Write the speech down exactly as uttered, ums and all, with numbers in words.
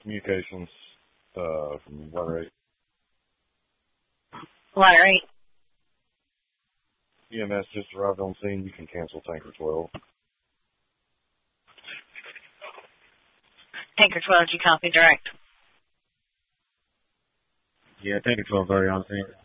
Communications uh, from Ladder eight. Ladder eight. E M S just arrived on scene. You can cancel Tanker twelve. Tanker twelve, you copy direct. Yeah, Tanker twelve already on scene.